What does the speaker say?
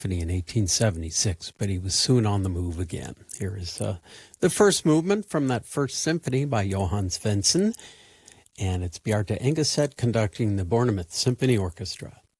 in 1876, but he was soon on the move again. Here is the first movement from that first symphony by Johann Svensson, and it's Bjarte Engeset conducting the Bournemouth Symphony Orchestra.